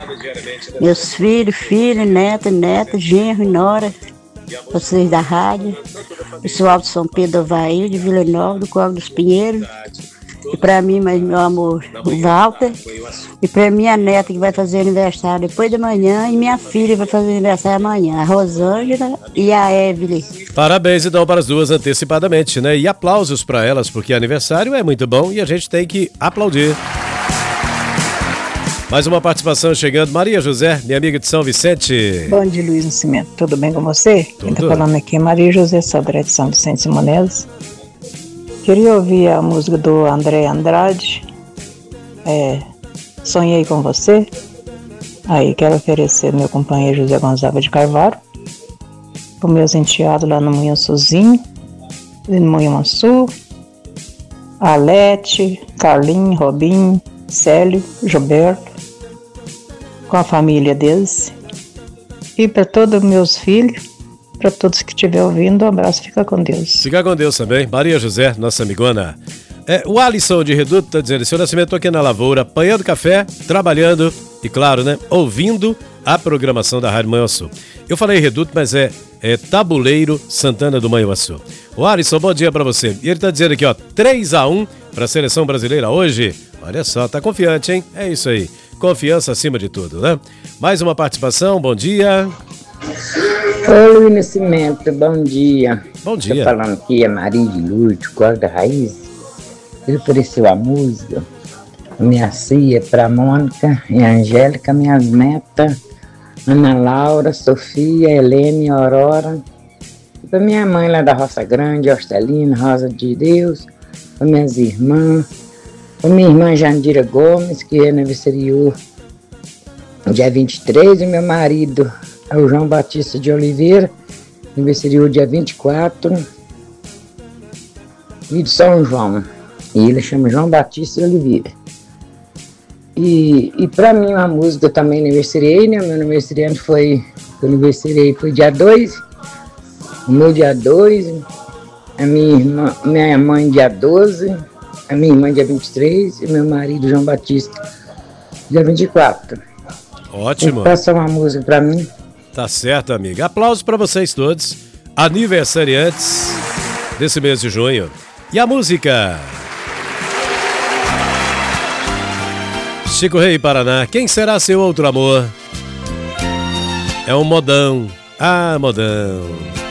Meus filhos, neta, genro e nora, vocês da rádio, pessoal de São Pedro do Avaí, de Vila Nova, do Córrego dos Pinheiros, e para mim, mas meu amor, o Walter, e para minha neta que vai fazer aniversário depois da manhã, e minha filha vai fazer aniversário amanhã, a Rosângela e a Evelyn. Parabéns então para as duas antecipadamente, né? E aplausos para elas, porque aniversário é muito bom e a gente tem que aplaudir. Mais uma participação chegando. Maria José, minha amiga de São Vicente. Bom dia, Luiz Nascimento. Tudo bem com você? Quem está falando aqui é Maria José Sodré de São Vicente Simonelas. Queria ouvir a música do André Andrade. Sonhei com você. Aí quero oferecer meu companheiro José Gonzaga de Carvalho, para meus enteados lá no Munhaçuzinho, no Munhaçu, Alete, Carlinho, Robinho, Célio, Gilberto, com a família deles. E para todos meus filhos, para todos que estiverem ouvindo, um abraço, fica com Deus. Fica com Deus também. Maria José, nossa amigona. O Alisson de Reduto está dizendo: seu Nascimento, estou aqui na lavoura, apanhando café, trabalhando e, claro, né, ouvindo a programação da Rádio Manhuaçu. Eu falei Reduto, mas é Tabuleiro Santana do Manhuaçu. O Alisson, bom dia para você. E ele está dizendo aqui, 3-1 para a seleção brasileira hoje. Olha só, tá confiante, hein? É isso aí. Confiança acima de tudo, né? Mais uma participação, bom dia. Oi, Luiz Nascimento, bom dia. Bom dia. Estou falando aqui, é Maria de Lourdes, Corda Raiz. Ele ofereceu a música, minha cia para Mônica e a Angélica, minhas netas, Ana Laura, Sofia, Helene e Aurora. E para minha mãe lá da Roça Grande, Hortelina, Rosa de Deus, para minhas irmãs, para minha irmã Jandira Gomes, que é aniversariou dia 23, e meu marido é o João Batista de Oliveira, aniversariou dia 24, e de São João. E ele chama João Batista de Oliveira. E para mim uma música também aniversariei, né? Meu aniversariante foi dia 2, o meu dia 2, a minha mãe dia 12, a minha irmã dia 23 e meu marido João Batista dia 24. Ótimo. Passa uma música para mim. Tá certo, amiga. Aplausos para vocês todos, aniversariantes desse mês de junho. E a música? Chico Rei, Paraná, quem será seu outro amor? É um modão, modão.